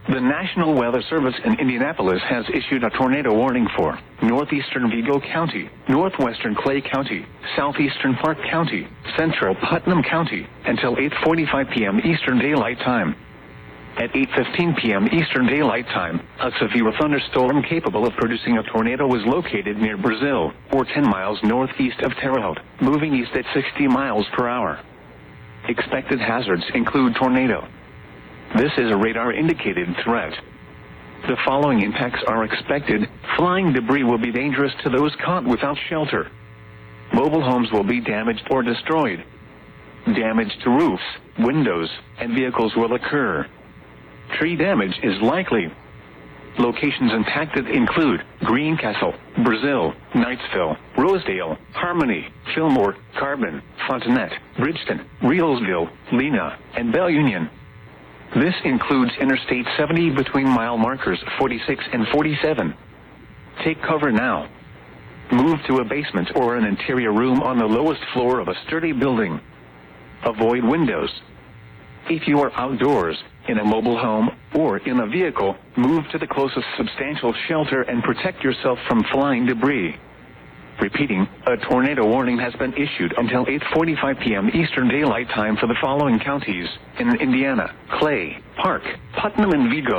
The National Weather Service in Indianapolis has issued a tornado warning for northeastern Vigo County, northwestern Clay County, southeastern Park County, central Putnam County, until 8:45 p.m. Eastern Daylight Time. At 8:15 p.m. Eastern Daylight Time, a severe thunderstorm capable of producing a tornado was located near Brazil, or 10 miles northeast of Terre Haute, moving east at 60 miles per hour. Expected hazards include tornado. This is a radar-indicated threat. The following impacts are expected. Flying debris will be dangerous to those caught without shelter. Mobile homes will be damaged or destroyed. Damage to roofs, windows, and vehicles will occur. Tree damage is likely. Locations impacted include Greencastle, Brazil, Knightsville, Rosedale, Harmony, Fillmore, Carbon, Fontenette, Bridgeton, Reelsville, Lena, and Belle Union. This includes Interstate 70 between mile markers 46 and 47. Take cover now. Move to a basement or an interior room on the lowest floor of a sturdy building. Avoid windows. If you are outdoors, in a mobile home, or in a vehicle, move to the closest substantial shelter and protect yourself from flying debris. Repeating, a tornado warning has been issued until 8:45 p.m. Eastern Daylight Time for the following counties in Indiana: Clay, Park, Putnam, and Vigo.